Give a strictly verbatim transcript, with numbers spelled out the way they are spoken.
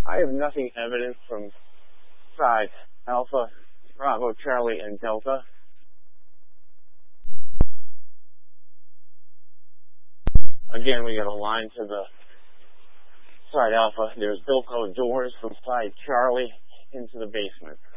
I have nothing evident from side Alpha, Bravo, Charlie, and Delta. Again, we got a line to the side Alpha. There's Bilko doors from side Charlie into the basement.